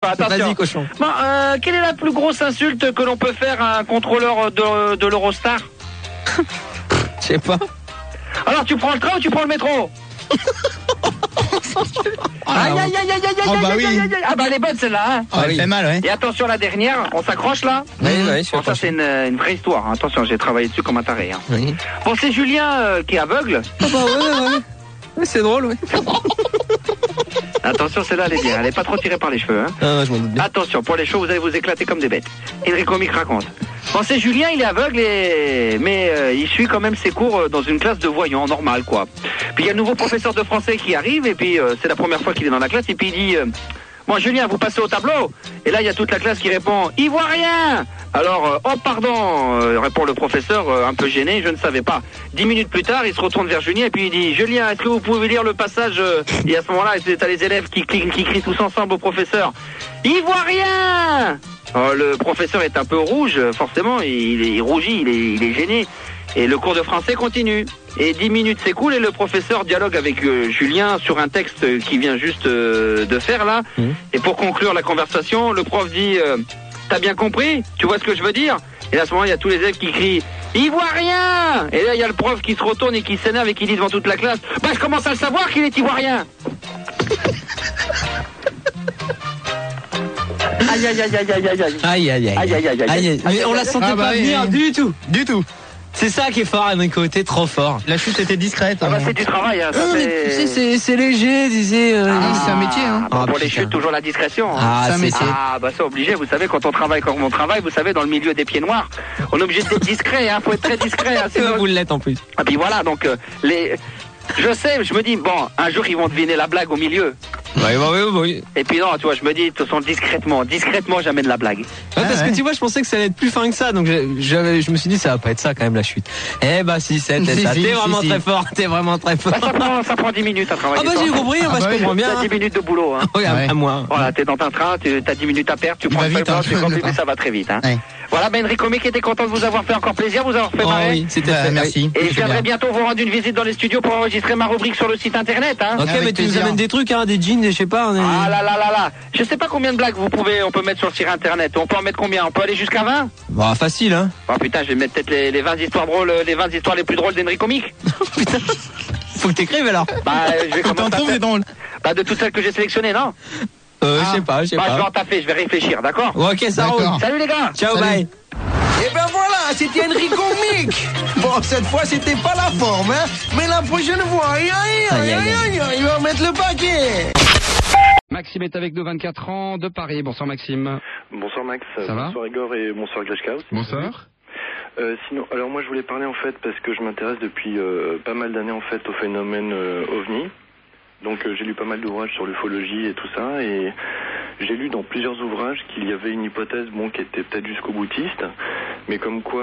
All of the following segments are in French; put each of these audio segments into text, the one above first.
pas, attention. Vas-y, cochon. Bon, quelle est la plus grosse insulte que l'on peut faire à un contrôleur de l'Eurostar? Je sais pas. Alors, tu prends le train ou tu prends le métro? Aïe, aïe, aïe, aïe, aïe, Oh, bah aïe, oui. aïe, aïe, aïe. Ah bah elle est bonne celle-là, hein. Ah, elle fait mal, ouais. Et attention la dernière, on s'accroche là. Oui, oui, je Bon, ça c'est une vraie histoire, hein. Attention, j'ai travaillé dessus comme un taré, hein. Oui. Bon, c'est Julien qui est aveugle. Ah bah ouais. Ouais, c'est drôle, ouais. Attention, celle-là elle est bien, elle est pas trop tirée par les cheveux, hein. Ah, je m'en doute bien. Attention, pour les shows, vous allez vous éclater comme des bêtes. Enrico Mic raconte. Bon, c'est Julien, il est aveugle, mais il suit quand même ses cours dans une classe de voyants, normal, quoi. Puis il y a le nouveau professeur de français qui arrive, et puis c'est la première fois qu'il est dans la classe, et puis il dit bon, Julien, vous passez au tableau. Et là, il y a toute la classe qui répond ivoirien. Alors, oh pardon, répond le professeur, un peu gêné, je ne savais pas. 10 minutes plus tard, il se retourne vers Julien, et puis il dit Julien, est-ce que vous pouvez lire le passage Et à ce moment-là, t'as les élèves qui crient tous ensemble au professeur ivoirien. Le professeur est un peu rouge, forcément, il rougit, il est gêné. Et le cours de français continue. Et 10 minutes s'écoulent et le professeur dialogue avec Julien sur un texte qu'il vient juste de faire là. Et pour conclure la conversation, le prof dit t'as bien compris? Tu vois ce que je veux dire? Et à ce moment, il y a tous les élèves qui crient ivoirien. Et là, il y a le prof qui se retourne et qui s'énerve et qui dit devant toute la classe bah je commence à le savoir qu'il est ivoirien. Aïe aïe aïe aïe aïe aïe aïe. Aïe, aïe, aïe. Aïe, aïe, aïe, aïe. Aïe. Mais on la sentait Ah, bah pas oui, venir oui. du tout. Du tout. C'est ça qui est fort, Enrico, t'es trop fort. La chute était discrète. Ah bah hein. c'est du travail, hein, ça Non, mais tu sais, c'est léger, disais. c'est un métier, hein. Bah, Ah, pour les putain. chutes, toujours la discrétion. Hein. Ah, c'est un c'est métier. ça. Ah bah c'est obligé, vous savez, quand on travaille comme on travaille, vous savez, dans le milieu des pieds noirs, on est obligé d'être discret, hein, faut être très discret. Hein, sinon... Vous l'êtes en plus. Et puis voilà, donc je sais, je me dis, bon, un jour ils vont deviner la blague au milieu. Oui. Et puis non, tu vois, je me dis, de toute façon, discrètement, j'amène la blague. Ouais, parce ouais. que tu vois, je pensais que ça allait être plus fin que ça, donc je me suis dit ça va pas être ça quand même la chute. Eh bah si, c'est ça. Si, T'es vraiment si. très fort, t'es vraiment très fort. Bah, ça prend 10 minutes à travailler. Ah bah j'ai compris, bah, bah je oui. comprends bien. T'as 10 minutes de boulot, hein. Oui, Ouais. à moi. Voilà, t'es dans un train, t'as 10 minutes à perdre, tu prends va le vite, feuille blanche, hein, tu le conduis, train. ça va très vite, hein. Ouais. Voilà, Ben Enrico Mic était content de vous avoir fait encore plaisir, vous avoir fait Oh marrer. oui, c'était fait. Merci. Et je C'est viendrai bien. bientôt vous rendre une visite dans les studios pour enregistrer ma rubrique sur le site internet, hein. Ok, Avec mais tu nous plaisir. amènes des trucs, hein, des jeans, des je sais pas. Ah là là là là. Je sais pas combien de blagues on peut mettre sur le site internet. On peut en mettre combien? On peut aller jusqu'à 20? Bah facile, hein. Oh putain, je vais mettre peut-être les 20 histoires drôles, les 20 histoires les plus drôles d'Enrico Mic. Putain, faut que t'écrives alors. Bah, je vais T'en commencer à trouves des faire. drôles. Bah, de toutes celles que j'ai sélectionnées, non? Je sais pas. Bah, je vais en taffer, je vais réfléchir, d'accord? Ok, ça roule. D'accord. Salut les gars! Ciao, Salut. bye. Et ben voilà, c'était Enrico Mic. Bon, cette fois, c'était pas la forme, hein. Mais la prochaine fois, aïe, aïe, aïe, aïe, aïe, il va mettre le paquet. Maxime est avec nous, 24 ans, de Paris. Bonsoir Maxime. Bonsoir Max, Ça va bonsoir Igor et bonsoir Glashka aussi. Bonsoir. Sinon, alors moi je voulais parler en fait parce que je m'intéresse depuis pas mal d'années en fait au phénomène OVNI. Donc j'ai lu pas mal d'ouvrages sur l'ufologie et tout ça et j'ai lu dans plusieurs ouvrages qu'il y avait une hypothèse qui était peut-être jusqu'au boutiste, mais comme quoi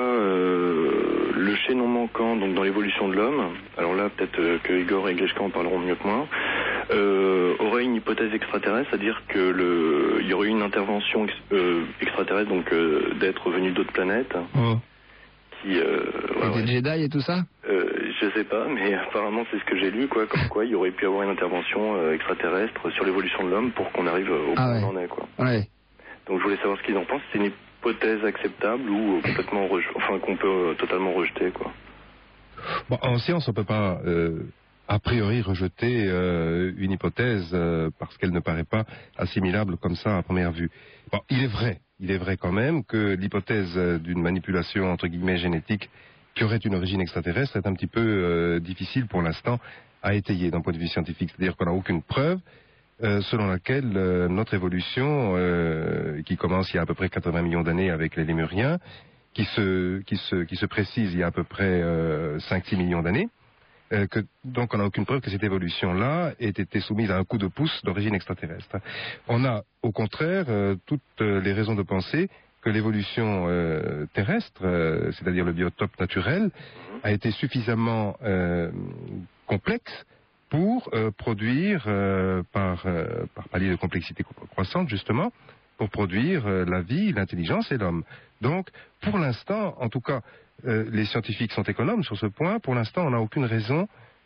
le chaînon manquant donc dans l'évolution de l'homme, alors là peut-être que Igor et Glashka en parleront mieux que moi, aurait une hypothèse extraterrestre, c'est-à-dire que il y aurait eu une intervention extraterrestre, donc d'êtres venus d'autres planètes. Oh. Qui, Et des Jedi et tout ça? je sais pas, mais apparemment c'est ce que j'ai lu, quoi, comme quoi il y aurait pu avoir une intervention extraterrestre sur l'évolution de l'homme pour qu'on arrive au point où on en est, quoi. Ouais. Donc je voulais savoir ce qu'ils en pensent. C'est une hypothèse acceptable ou complètement qu'on peut totalement rejeter, quoi. Bon, en science, on peut pas a priori rejeter une hypothèse parce qu'elle ne paraît pas assimilable comme ça à première vue. Bon, il est vrai quand même que l'hypothèse d'une manipulation entre guillemets génétique qui aurait une origine extraterrestre est un petit peu difficile pour l'instant à étayer d'un point de vue scientifique. C'est-à-dire qu'on n'a aucune preuve selon laquelle notre évolution, qui commence il y a à peu près 80 millions d'années avec les Lémuriens, qui se précise il y a à peu près 5-6 millions d'années, donc on n'a aucune preuve que cette évolution-là ait été soumise à un coup de pouce d'origine extraterrestre. On a au contraire toutes les raisons de penser que l'évolution terrestre, c'est-à-dire le biotope naturel, a été suffisamment complexe pour produire, par palier de complexité croissante justement, pour produire la vie, l'intelligence et l'homme. Donc, pour l'instant, en tout cas, les scientifiques sont économes sur ce point. Pour l'instant, on n'a aucune raison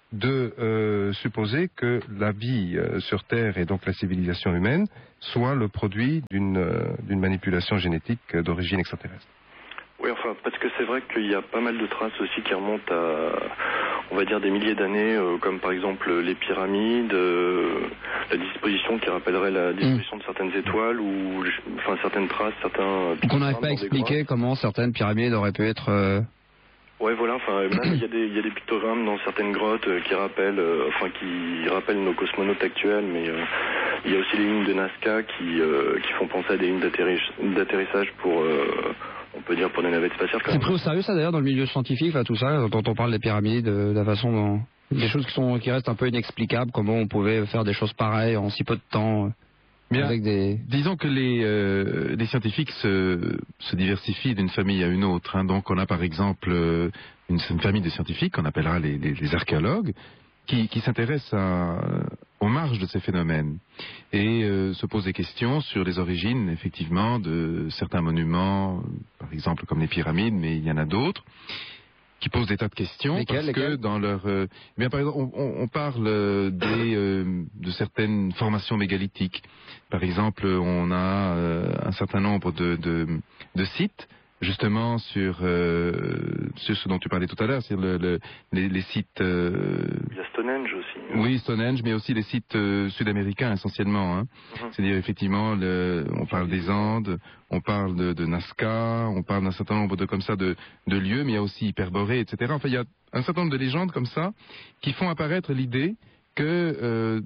de supposer que la vie sur Terre et donc la civilisation humaine soit le produit d'une manipulation génétique d'origine extraterrestre. Oui, enfin, parce que c'est vrai qu'il y a pas mal de traces aussi qui remontent à, on va dire, des milliers d'années, comme par exemple les pyramides, la disposition qui rappellerait la disposition de certaines étoiles, ou enfin certaines traces, certains... Donc on n'arrive pas à expliquer comment certaines pyramides auraient pu être... Ouais, voilà, enfin, même il y a des pictogrammes dans certaines grottes qui rappellent nos cosmonautes actuels, mais il y a aussi les lignes de Nazca qui font penser à des lignes d'atterrissage pour... on peut dire pour des navettes spatiales. C'est pris au sérieux ça d'ailleurs dans le milieu scientifique, là, tout ça, quand on parle des pyramides, de la façon dont... Des choses qui restent un peu inexplicables, comment on pouvait faire des choses pareilles en si peu de temps. Bien, avec des... Disons que les scientifiques se diversifient d'une famille à une autre. Hein. Donc on a par exemple une famille de scientifiques qu'on appellera les archéologues, qui s'intéressent aux marges de ces phénomènes et se posent des questions sur les origines effectivement de certains monuments, par exemple comme les pyramides, mais il y en a d'autres qui posent des tas de questions. Lesquelles que dans leur bien par exemple on parle de certaines formations mégalithiques. Par exemple, on a un certain nombre de sites justement sur ce dont tu parlais tout à l'heure, sur les sites... Il y a Stonehenge aussi. Oui, Stonehenge, mais aussi les sites sud-américains essentiellement. Hein. C'est-à-dire effectivement, on parle des Andes, on parle de Nazca, on parle d'un certain nombre de lieux, mais il y a aussi Hyperborée, etc. Enfin, il y a un certain nombre de légendes comme ça qui font apparaître l'idée que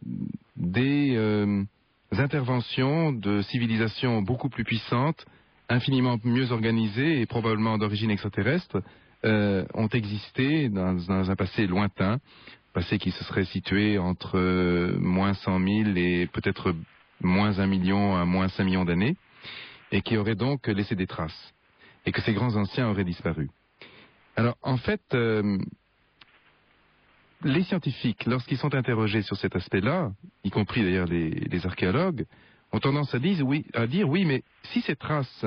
des interventions de civilisations beaucoup plus puissantes, infiniment mieux organisées et probablement d'origine extraterrestre, ont existé dans un passé lointain, passé qui se serait situé entre moins 100 000 et peut-être moins 1 million à moins 5 millions d'années, et qui aurait donc laissé des traces, et que ces grands anciens auraient disparu. Alors, en fait, les scientifiques, lorsqu'ils sont interrogés sur cet aspect-là, y compris d'ailleurs les archéologues, ont tendance à dire oui, mais si ces traces,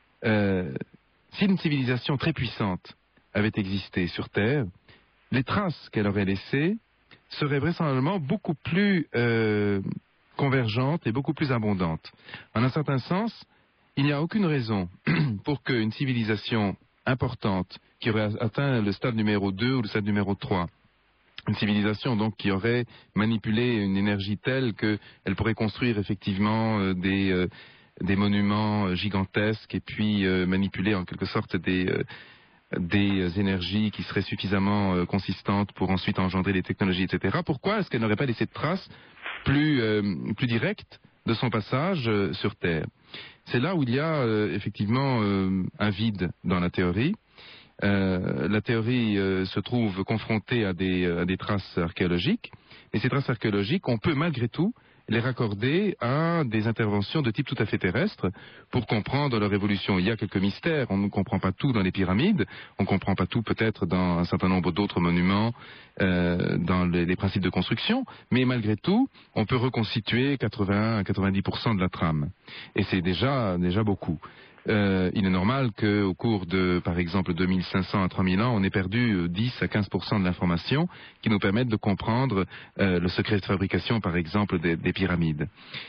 si une civilisation très puissante avait existé sur Terre, les traces qu'elle aurait laissées seraient vraisemblablement beaucoup plus convergentes et beaucoup plus abondantes. En un certain sens, il n'y a aucune raison pour qu'une civilisation importante, qui aurait atteint le stade numéro 2 ou le stade numéro 3, une civilisation donc qui aurait manipulé une énergie telle qu'elle pourrait construire effectivement des monuments gigantesques et puis manipuler en quelque sorte des énergies qui seraient suffisamment consistantes pour ensuite engendrer des technologies, etc. Pourquoi est-ce qu'elle n'aurait pas laissé de traces plus directes de son passage sur Terre? C'est là où il y a effectivement un vide dans la théorie. La théorie se trouve confrontée à des traces archéologiques, et ces traces archéologiques, on peut malgré tout les raccorder à des interventions de type tout à fait terrestre pour comprendre leur évolution. Il y a quelques mystères, on ne comprend pas tout dans les pyramides, on ne comprend pas tout peut-être dans un certain nombre d'autres monuments, dans les principes de construction, mais malgré tout, on peut reconstituer 80 à 90% de la trame. Et c'est déjà beaucoup. Il est normal qu'au cours de, par exemple, 2500 à 3000 ans, on ait perdu 10 à 15% de l'information qui nous permettent de comprendre le secret de fabrication, par exemple, des pyramides.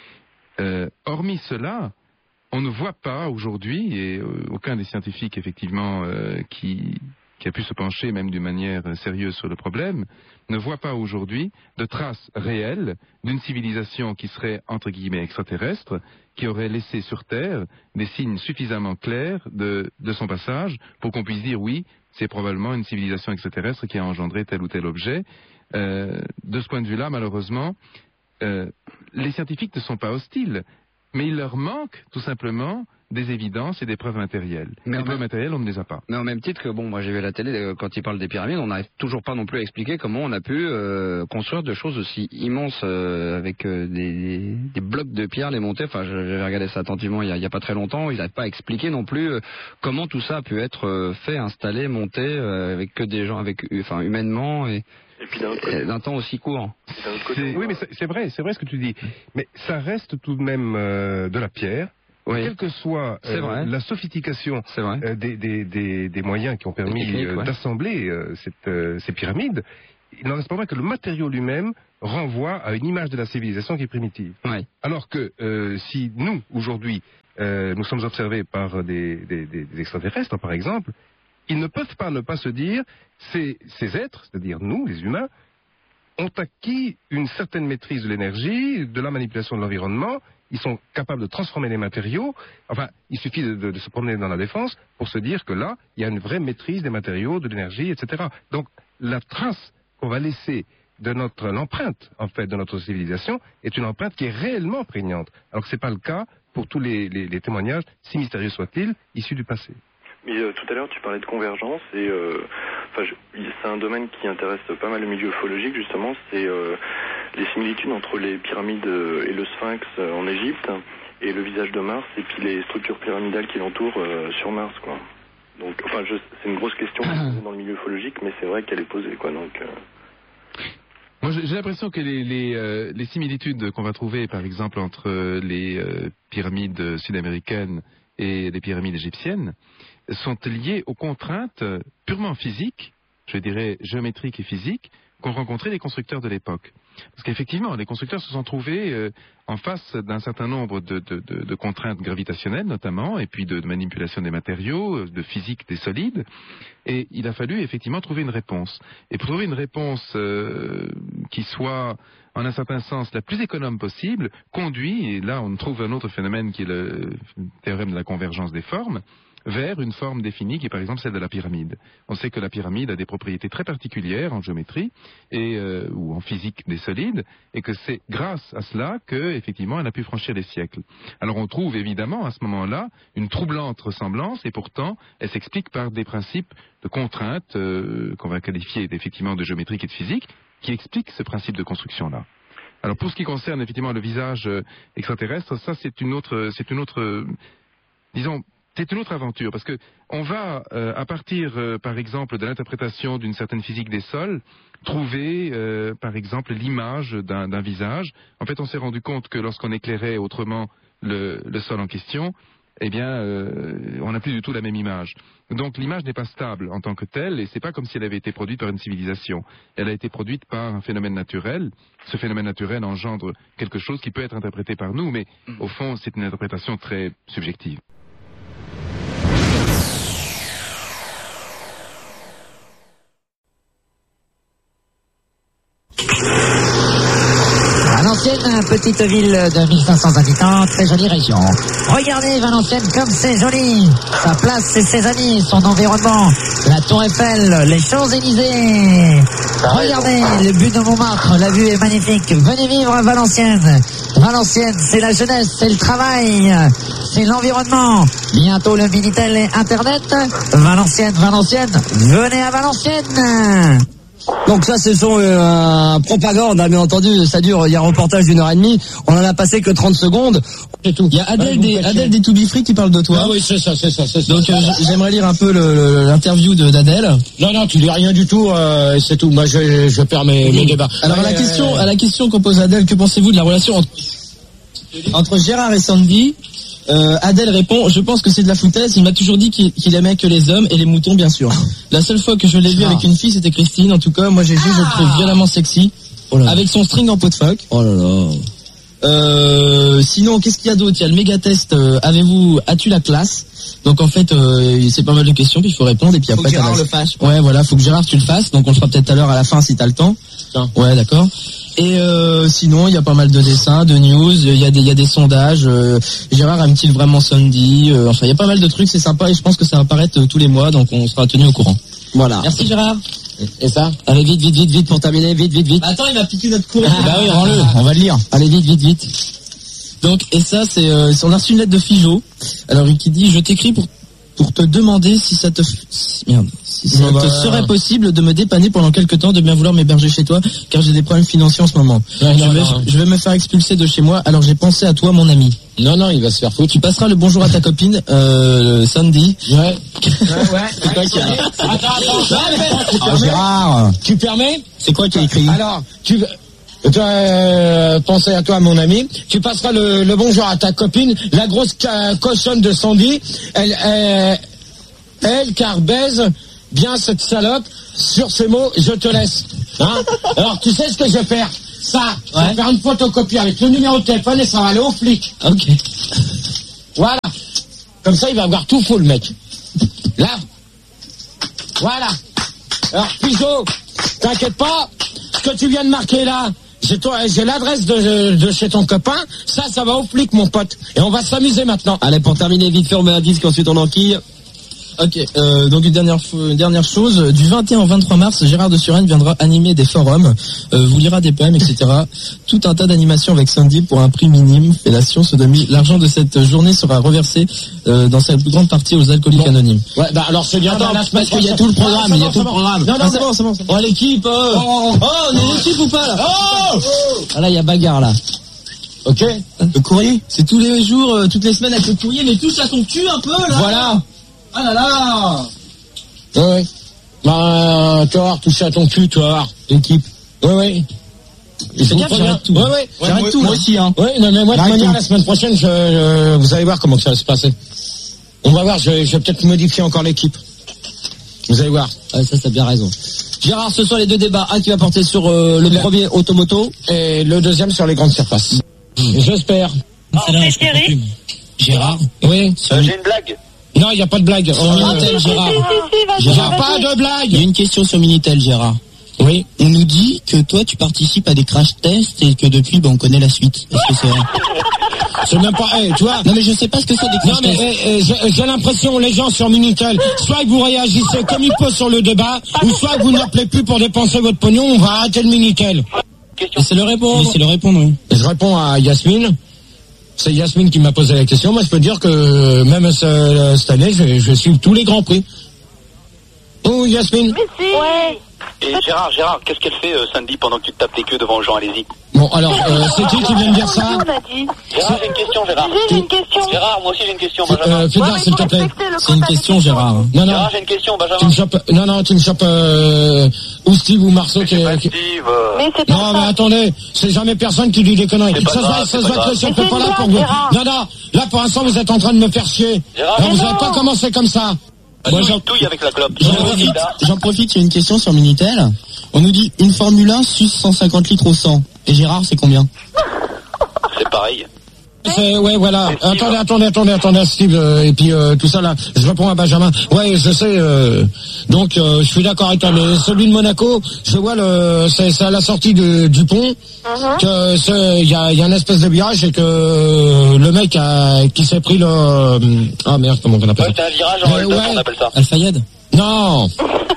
Hormis cela, on ne voit pas aujourd'hui, et aucun des scientifiques, effectivement, qui a pu se pencher même d'une manière sérieuse sur le problème, ne voit pas aujourd'hui de traces réelles d'une civilisation qui serait, entre guillemets, extraterrestre, qui aurait laissé sur Terre des signes suffisamment clairs de son passage pour qu'on puisse dire oui, c'est probablement une civilisation extraterrestre qui a engendré tel ou tel objet. De ce point de vue-là, malheureusement, les scientifiques ne sont pas hostiles, mais il leur manque tout simplement des évidences et des preuves matérielles. Les preuves matérielles, on ne les a pas. Mais au même titre que, bon, moi j'ai vu à la télé, quand ils parlent des pyramides, on n'arrive toujours pas non plus à expliquer comment on a pu construire des choses aussi immenses avec des blocs de pierre, les monter. Enfin, j'avais regardé ça attentivement il y a pas très longtemps. Ils n'arrivent pas à expliquer non plus comment tout ça a pu être fait, installé, monté avec que des gens, humainement et puis d'un temps aussi court. Oui, mais c'est vrai ce que tu dis. Mais ça reste tout de même de la pierre. Oui. Quelle que soit la sophistication des moyens qui ont permis d'assembler ces pyramides, il n'en reste pas moins que le matériau lui-même renvoie à une image de la civilisation qui est primitive. Ouais. Alors que si nous, aujourd'hui, nous sommes observés par des extraterrestres, par exemple, ils ne peuvent pas ne pas se dire, ces êtres, c'est-à-dire nous, les humains, ont acquis une certaine maîtrise de l'énergie, de la manipulation de l'environnement, ils sont capables de transformer les matériaux. Enfin, il suffit de se promener dans la Défense pour se dire que là, il y a une vraie maîtrise des matériaux, de l'énergie, etc. Donc, la trace qu'on va laisser de l'empreinte, en fait, de notre civilisation, est une empreinte qui est réellement prégnante. Alors que c'est pas le cas pour tous les témoignages, si mystérieux soient-ils, issus du passé. Mais tout à l'heure, tu parlais de convergence et c'est un domaine qui intéresse pas mal le milieu ufologique, justement. C'est les similitudes entre les pyramides et le Sphinx en Égypte et le visage de Mars et puis les structures pyramidales qui l'entourent sur Mars, quoi. Donc, c'est une grosse question dans le milieu ufologique, mais c'est vrai qu'elle est posée, quoi. Donc. Moi, j'ai l'impression que les similitudes qu'on va trouver, par exemple, entre les pyramides sud-américaines et les pyramides égyptiennes, sont liées aux contraintes purement physiques, je dirais géométriques et physiques, qu'ont rencontrées les constructeurs de l'époque. Parce qu'effectivement, les constructeurs se sont trouvés en face d'un certain nombre de contraintes gravitationnelles, notamment, et puis de manipulation des matériaux, de physique des solides, et il a fallu effectivement trouver une réponse. Et pour trouver une réponse qui soit, en un certain sens, la plus économe possible, conduit, et là on trouve un autre phénomène qui est le théorème de la convergence des formes, vers une forme définie qui est par exemple celle de la pyramide. On sait que la pyramide a des propriétés très particulières en géométrie et ou en physique des solides, et que c'est grâce à cela que effectivement elle a pu franchir les siècles. Alors on trouve évidemment à ce moment-là une troublante ressemblance, et pourtant elle s'explique par des principes de contraintes qu'on va qualifier effectivement de géométrique et de physique, qui expliquent ce principe de construction-là. Alors pour ce qui concerne effectivement le visage extraterrestre, ça c'est une autre, disons, c'est une autre aventure, parce que on va, à partir, par exemple, de l'interprétation d'une certaine physique des sols, trouver, par exemple, l'image d'un visage. En fait, on s'est rendu compte que lorsqu'on éclairait autrement le sol en question, eh bien, on n'a plus du tout la même image. Donc l'image n'est pas stable en tant que telle, et c'est pas comme si elle avait été produite par une civilisation. Elle a été produite par un phénomène naturel. Ce phénomène naturel engendre quelque chose qui peut être interprété par nous, mais au fond, c'est une interprétation très subjective. Valenciennes, petite ville de 1500 habitants, très jolie région. Regardez Valenciennes comme c'est joli. Sa place et ses amis, son environnement, la Tour Eiffel, les Champs-Élysées. Regardez le but de Montmartre, la vue est magnifique. Venez vivre à Valenciennes. Valenciennes, c'est la jeunesse, c'est le travail, c'est l'environnement. Bientôt le Minitel et Internet. Valenciennes, venez à Valenciennes. Donc ça, ce sont propagande, hein, bien entendu. Ça dure, il y a un reportage d'1h30. On en a passé que 30 secondes. C'est tout. Il y a Adèle des To Be Free qui parle de toi. Ah oui, c'est ça. Donc j'aimerais lire un peu l'interview d'Adèle. Non, tu lis rien du tout, c'est tout. Moi, je perds mes débats. Alors à la question qu'on pose à Adèle, que pensez-vous de la relation entre Gérard et Sandy? Adèle répond, je pense que c'est de la foutaise. Il m'a toujours dit qu'il aimait que les hommes et les moutons, bien sûr. La seule fois que je l'ai vu avec une fille, c'était Christine. En tout cas, moi j'ai vu, je le trouve violemment sexy, avec son string en peau de phoque. Oh là là. Sinon, qu'est-ce qu'il y a d'autre? Il y a le méga test. As-tu la classe? Donc en fait, c'est pas mal de questions, puis il faut répondre, et puis après. Faut que Gérard le fasse. Ouais, voilà, faut que Gérard tu le fasses. Donc on le fera peut-être tout à l'heure à la fin si t'as le temps. Tiens. Ouais, d'accord. Et sinon, il y a pas mal de dessins, de news, il y a des sondages. Gérard aime-t-il vraiment Sandy? Enfin, il y a pas mal de trucs, c'est sympa, et je pense que ça va apparaître tous les mois, donc on sera tenu au courant. Voilà. Merci Gérard. Et ça? Allez, vite pour terminer, vite. Attends, il m'a piqué notre cours. Bah oui, rends-le, on va le lire. Allez, vite. Donc, et ça, c'est on a reçu une lettre de Figeaud. Alors, qui dit, je t'écris pour te demander si ça te serait possible de me dépanner pendant quelques temps, de bien vouloir m'héberger chez toi, car j'ai des problèmes financiers en ce moment. Je vais me faire expulser de chez moi, alors j'ai pensé à toi, mon ami. Non, il va se faire foutre. Tu passeras le bonjour à ta copine, Sandy. Ouais. C'est quoi qui a... Attends. Gérard. Tu permets? C'est quoi qui a écrit? Alors, pensez à toi, mon ami. Tu passeras le bonjour à ta copine, la grosse cochonne de Sandy. Elle car baise bien cette salope. Sur ces mots, je te laisse. Hein? Alors, tu sais ce que je vais faire? Ça, je vais faire une photocopie avec le numéro de téléphone et ça va aller au flic. Ok. Voilà. Comme ça, il va avoir tout faux, le mec. Là. Voilà. Alors, Pigeot, t'inquiète pas. Ce que tu viens de marquer là, j'ai l'adresse de chez ton copain. Ça va au flic, mon pote. Et on va s'amuser maintenant. Allez, pour terminer, vite fait, on met un disque, ensuite on enquille. Ok, donc une dernière chose, du 21 au 23 mars, Gérard de Suresnes viendra animer des forums, vous lira des poèmes, etc. Tout un tas d'animations avec Sandy pour un prix minime, fellation, sodomie. L'argent de cette journée sera reversé dans sa plus grande partie aux alcooliques anonymes. Ouais, bah alors c'est bien. Attends, parce qu'il y a tout le programme, il y a tout le programme. Non, c'est bon. Oh, l'équipe, on est une équipe ou pas, là? Ah là, il y a bagarre, là. Ok. Le courrier, c'est tous les jours, toutes les semaines avec le courrier, mais touche à ton cul un peu, là. Voilà. Ah là là. Ouais. Bah, tu vas voir, toucher à ton cul, tu vas voir. L'équipe. Ouais. J'arrête tout. Ouais. J'arrête tout, moi aussi, hein. Ouais, non, mais moi, de toute manière, la semaine prochaine, vous allez voir comment ça va se passer. On va voir, je vais peut-être modifier encore l'équipe. Vous allez voir. Ouais, ça, t'as bien raison. Gérard, ce soir, les deux débats. Un qui va porter sur le premier automoto. Et le deuxième sur les grandes surfaces. J'espère. C'est Thierry. Gérard. Oui. J'ai une blague. Non, il n'y a pas de blague. Minitel, Gérard. Il n'y a pas de blague. Il y a une question sur Minitel, Gérard. Oui. On nous dit que toi, tu participes à des crash tests et que depuis, on connaît la suite. Est-ce que c'est vrai? C'est même pas, tu vois. Non, mais je sais pas ce que c'est des crash tests. Non, mais j'ai l'impression, les gens sur Minitel, soit vous réagissez comme il faut sur le débat, ou soit vous n'appelez plus pour dépenser votre pognon, on va arrêter le Minitel. Laissez-le répondre. Oui. Je réponds à Yasmine. C'est Yasmine qui m'a posé la question. Moi, je peux dire que même cette année, je vais suivre tous les grands prix. Oh, Yasmine. Ouais. Et Gérard, qu'est-ce qu'elle fait samedi pendant que tu te tapes les queues devant Jean? Allez-y. Bon, alors, c'est qui vient de dire ça? Gérard, j'ai une question, Gérard. J'ai une question. Gérard, moi aussi j'ai une question, Benjamin. Fais gaffe, s'il te plaît. C'est une question, Gérard. Non. Gérard, j'ai une question, Benjamin. Tu me chopes ou Steve ou Marceau qui... Mais c'est pas Non, mais attendez, c'est jamais personne qui dit des conneries. Ça se voit que le chef n'est pas là pour vous. Non, là, pour l'instant, vous êtes en train de me faire chier. Alors, vous n'avez pas commencé comme ça. Moi, j'en touille avec la clope. J'en profite, il y a une question sur Minitel. On nous dit une Formule 1 suce 150 litres au 100. Et Gérard, c'est combien? C'est pareil. Ouais, voilà. Attendez, Steve, et puis tout ça là. Je réponds à Benjamin. Ouais, je sais. Donc, je suis d'accord avec toi. Mais celui de Monaco, je vois c'est à la sortie du pont que il y a une espèce de virage et que le mec qui s'est pris le. Ah merde, comment on appelle ça? Ouais, c'est un virage en L2, on appelle ça. Al-Fayed. Non.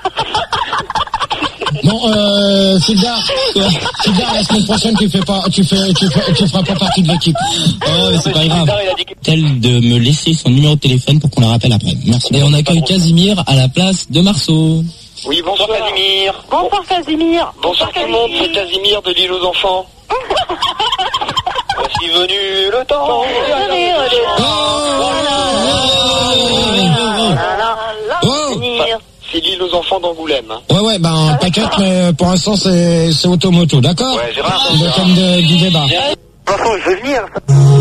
Non, Fildar, la semaine prochaine, tu feras pas partie de l'équipe. Oh, mais c'est pas grave. Tel de me laisser son numéro de téléphone pour qu'on la rappelle après. Merci. Et on accueille Casimir à la place de Marceau. Oui, bonsoir Casimir. Bonsoir Casimir. Bonsoir tout le monde, c'est Casimir de l'île aux enfants. Voici venu le temps. C'est l'île aux enfants d'Angoulême. Ouais, t'inquiète, mais pour l'instant, c'est automoto, d'accord? Ouais, Gérard. Le thème du débat. De toute façon, je vais venir.